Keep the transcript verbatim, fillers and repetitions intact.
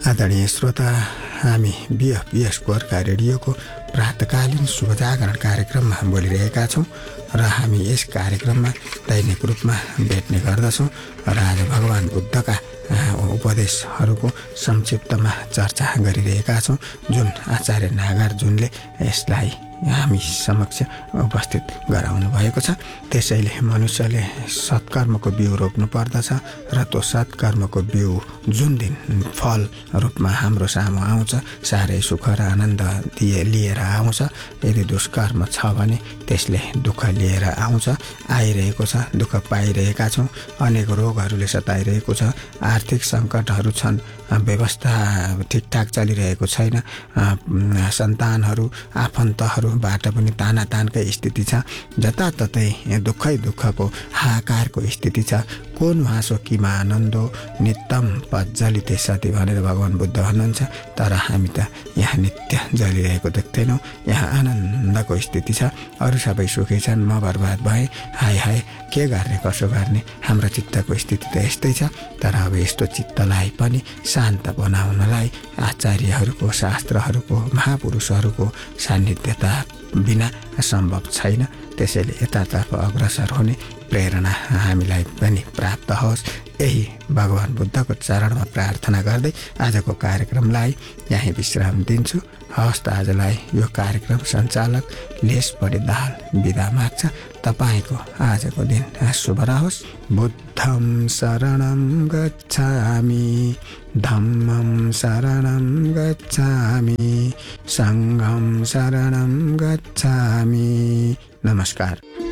आदरणीय श्रोता, हामी बिएफपिएस गोर्खा रेडियोको प्रातकालीन शुभजागरण कार्यक्रममा बोलिरहेका छौँ र हामी यस कार्यक्रममा दैनिक रूपमा भेट्ने गर्दछौँ र आज भगवान बुद्धका उपदेशहरूको संक्षिप्तमा चर्चा गरिरहेका छौँ, जुन आचार्य नागार्जुनले यसलाई हामी समक्ष उपस्थित गराउनु भएको छ। त्यसैले मनुष्यले सत्कर्मको बिउ रोप्नु पर्दछ र त्यो सत्कर्मको बिउ जुन दिन फल रूपमा हाम्रो सामु आउँछ, साह्रै सुख र आनन्द दिए लिएर आउँछ। यदि दुष्कर्म छ भने त्यसले दुःख लिएर आउँछ, आइरहेको छ, दुःख पाइरहेका छौँ, अनेक रोगहरूले सताइरहेको छ, आर्थिक सङ्कटहरू छन्, व्यवस्था ठिकठाक चलिरहेको छैन, सन्तानहरू आफन्तहरूबाट पनि तानातानकै स्थिति छ, जताततै दुःखै दुःखको हाहाकारको स्थिति छ। कोन हाँसो किमा आनन्दो नित्यम पज्जलिते सती भनेर भगवान बुद्ध भन्नुहुन्छ। तर हामी त यहाँ नित्य जलिरहेको देख्दैनौँ, यहाँ आनन्दको स्थिति छ, अरू सबै सुखी छन्, म बर्बाद भएँ, हाय हाय के गर्ने कसो गर्ने, हाम्रो चित्तको स्थिति त यस्तै छ। तर अब यस्तो चित्तलाई पनि शान्त बनाउनलाई आचार्यहरूको, शास्त्रहरूको, महापुरुषहरूको सान्निध्यता बिना सम्भव छैन। त्यसैले यतातर्फ अग्रसर हुने प्रेरणा हामीलाई पनि प्राप्त होस्, यही भगवान बुद्धको चरणमा प्रार्थना गर्दै आजको कार्यक्रमलाई यहीँ विश्राम दिन्छु। हवस् त आजलाई यो कार्यक्रम सञ्चालक लेस बढी दाहाल बिदा माग्छ। तपाईँको आजको दिन शुभ रहोस्। बुद्धं शरणं गच्छामि, धम्मं शरणं गच्छामि, सङ्घं शरणं गच्छामि। नमस्कार।